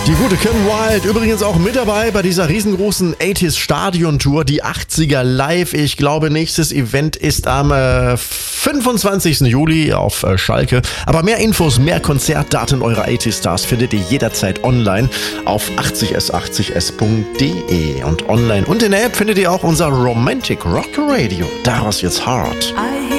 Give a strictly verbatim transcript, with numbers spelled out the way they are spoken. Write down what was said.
Die gute Kim Wilde, übrigens auch mit dabei bei dieser riesengroßen achtziger Stadion Tour, die achtziger live. Ich glaube, nächstes Event ist am äh, fünfundzwanzigsten Juli auf äh, Schalke. Aber mehr Infos, mehr Konzertdaten eurer achtziger Stars findet ihr jederzeit online auf achtzig s achtzig s punkt de. Und online und in der App findet ihr auch unser Romantic Rock Radio. Daraus jetzt Hard.